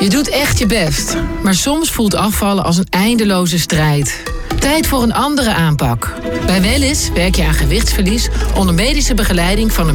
Je doet echt je best, maar soms voelt afvallen als een eindeloze strijd. Tijd voor een andere aanpak. Bij Wellys werk je aan gewichtsverlies onder medische begeleiding van een